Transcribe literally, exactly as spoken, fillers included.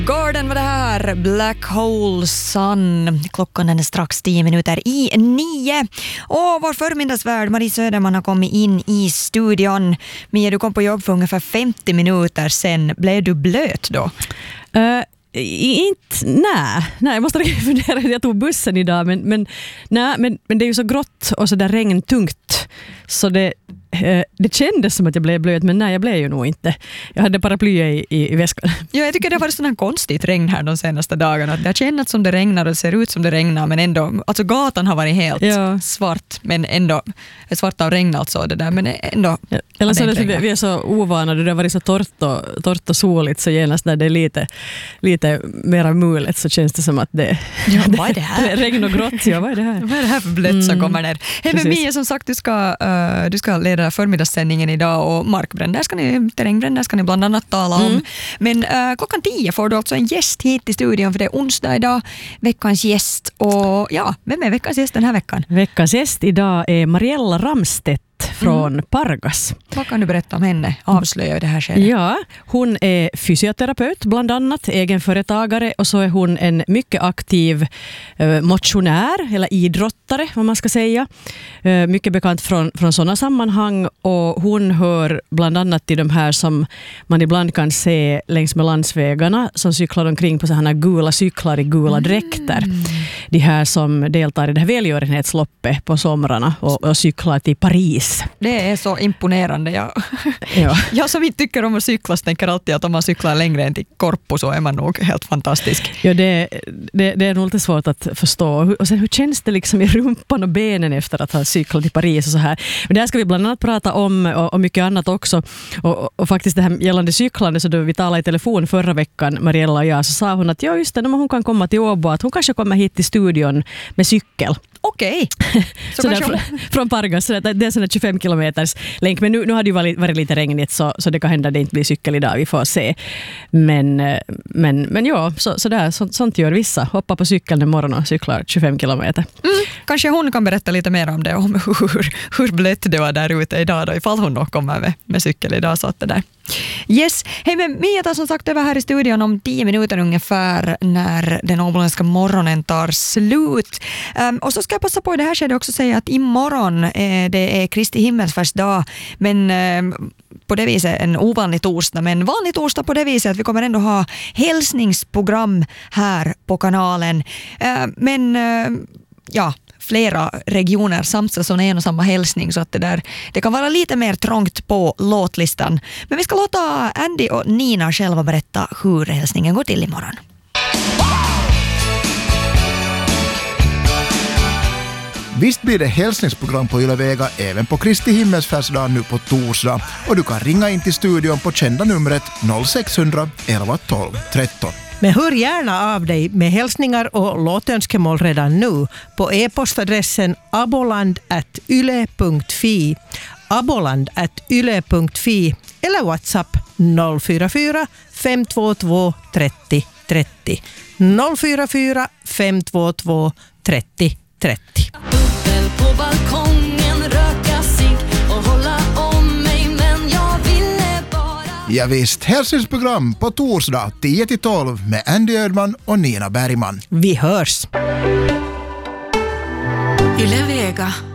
Garden var det här, Black Hole Sun. Klockan är strax tio minuter i nio. Och vår förmiddagsvärd Marie Söderman har kommit in i studion. Mia, du kom på jobb för ungefär femtio minuter sen. Blev du blöt då? Uh, inte, nej. nej. Jag måste fundera, jag tog bussen idag. Men, men, nej, men, men det är ju så grått och så där regntungt. Så det... Det kändes som att jag blev blöt, men nej, jag blev ju nog inte. Jag hade paraply i, i, i väskan. Ja, jag tycker det har varit sån här konstigt regn här de senaste dagarna. Det har kännats som det regnar och det ser ut som det regnar, men ändå, alltså gatan har varit helt ja. svart, men ändå svart av regn alltså det där, men ändå. Ja. Eller så är det att vi är så ovana, det har varit så torrt och, torrt och soligt, så genast när det är lite, lite mera mulet så känns det som att det, ja, vad är det här? regn och grått, ja, vad är det här? Vad är det här för blött som mm. kommer ner? Hej, men Mia, som sagt, du ska, uh, du ska leda förmiddagssändningen idag och markbränder ska ni, terrängbränder ska ni bland annat tala om. Mm. Men äh, klockan tio får du alltså en gäst hit i studion, för det är onsdag idag, veckans gäst. Och ja, vem är veckans gäst den här veckan? Veckans gäst idag är Mariella Ramstedt från mm. Pargas. Vad kan du berätta om henne? Avslöja det här skedet. Ja, hon är fysioterapeut bland annat, egenföretagare, och så är hon en mycket aktiv eh, motionär eller idrottare, vad man ska säga. Eh, mycket bekant från, från sådana sammanhang, och hon hör bland annat till de här som man ibland kan se längs med landsvägarna som cyklar omkring på sådana gula cyklar i gula dräkter. Mm. De här som deltar i det här välgörenhetsloppet på somrarna och, och cyklar till Paris. Det är så imponerande. Jag, ja. jag som inte tycker om att cykla tänker alltid att om man cyklar längre än till Korpo så är man nog helt fantastisk. Ja, det, det, det är nog lite svårt att förstå. Och sen hur känns det liksom i rumpan och benen efter att ha cyklat till Paris och så här. Men det här ska vi bland annat prata om och, och mycket annat också. Och, och, och faktiskt det här gällande cyklande, så då vi talade i telefon förra veckan, Mariella och jag, så sa hon att ja, just det, hon kan komma till Åbo, att hon kanske kommer hit till studion med cykel. Okej. Så, så där, hon... Från Pargas, så det, det är sån tjugofem kilometers länk. Men nu, nu har det ju varit, varit lite regnigt, så, så det kan hända att det inte blir cykel idag. Vi får se. Men, men, men ja, så, så där, så, sånt gör vissa. Hoppa på cykeln imorgon och cyklar tjugofem kilometer. Mm, kanske hon kan berätta lite mer om det. Om hur, hur blött det var där ute idag då, ifall hon nog kommer med, med cykel idag. Så att det där. Yes. Hej, men Mia tar som sagt över här i studion om tio minuter ungefär när den åboländska morgonen tar slut. Um, och så ska jag passa på i det här skedet också säga att imorgon eh, det är Kristi himmelsfärdsdag, men eh, på det viset en ovanlig torsdag, men vanlig torsdag på det viset att vi kommer ändå ha hälsningsprogram här på kanalen. Uh, men uh, ja, flera regioner samsas som en och samma hälsning, så att det där, det kan vara lite mer trångt på låtlistan. Men vi ska låta Andy och Nina själva berätta hur hälsningen går till imorgon. Visst blir det hälsningsprogram på Yle Vega även på Kristi himmelsfärdsdag nu på torsdag, och du kan ringa in till studion på kända numret noll sex noll noll elva tolv tretton. Men hör gärna av dig med hälsningar och låtönskemål redan nu på e-postadressen aboland at yle punkt fi, aboland at yle punkt fi eller WhatsApp noll fyra fyra fem två två trettio trettio, noll fyra fyra fem två två trettio trettio. Bubbel på balkongen, röka cigg och hålla om mig, men jag ville bara... Ja visst, hälsningsprogram på torsdag tio till tolv med Andy Ödman och Nina Bergman. Vi hörs! Yle Vega.